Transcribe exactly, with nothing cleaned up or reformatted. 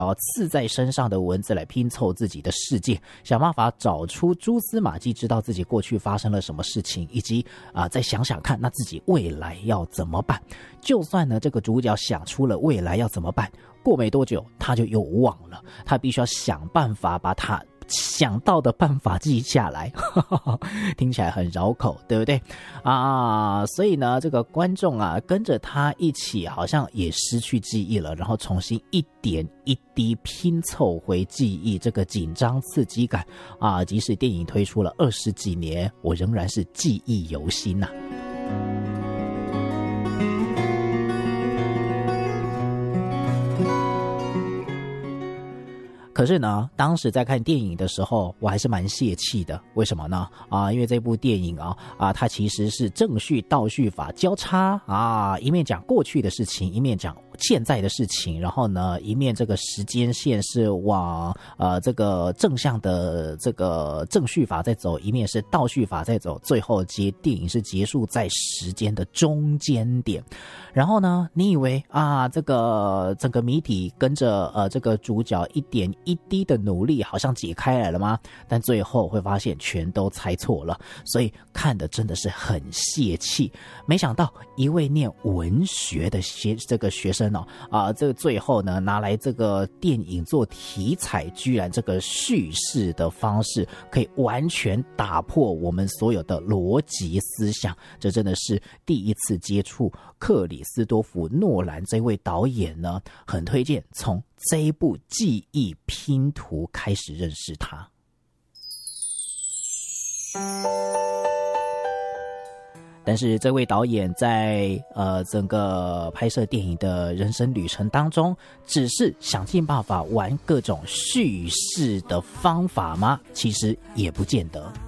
刺在身上的文字来拼凑自己的世界，想办法找出蛛丝马迹，知道自己过去发生了什么事情，以及啊、呃，再想想看，那自己未来要怎么办？就算呢，这个主角想出了未来要怎么办，过没多久他就又忘了，他必须要想办法把他想到的办法记下来，听起来很绕口，对不对啊？所以呢，这个观众啊，跟着他一起，好像也失去记忆了，然后重新一点一滴拼凑回记忆，这个紧张刺激感啊，即使电影推出了二十几年，我仍然是记忆犹新呐、啊。可是呢，当时在看电影的时候，我还是蛮泄气的。为什么呢？啊，因为这部电影啊，啊，它其实是正序倒序法交叉啊，一面讲过去的事情，一面讲现在的事情，然后呢，一面这个时间线是往呃这个正向的这个正序法在走，一面是倒序法在走，最后结电影是结束在时间的中间点。然后呢，你以为啊，这个整个谜底跟着呃这个主角一点一滴的努力，好像解开来了吗？但最后会发现全都猜错了，所以看的真的是很泄气。没想到一位念文学的学这个学生哦，啊、呃，这个最后呢拿来这个电影做题材，居然这个叙事的方式可以完全打破我们所有的逻辑思想，这真的是第一次接触克里斯多夫诺兰这位导演呢，很推荐从这一部记忆拼图开始认识他。但是这位导演在呃整个拍摄电影的人生旅程当中，只是想尽办法玩各种叙事的方法吗？其实也不见得。